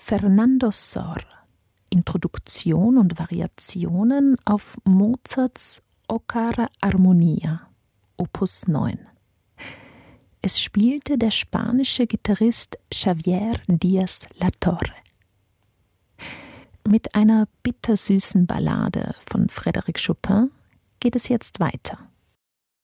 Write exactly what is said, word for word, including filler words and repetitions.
Fernando Sor, Introduktion und Variationen auf Mozarts O cara Armonia, Opus neun. Es spielte der spanische Gitarrist Xavier Díaz La Torre. Mit einer bittersüßen Ballade von Frédéric Chopin geht es jetzt weiter.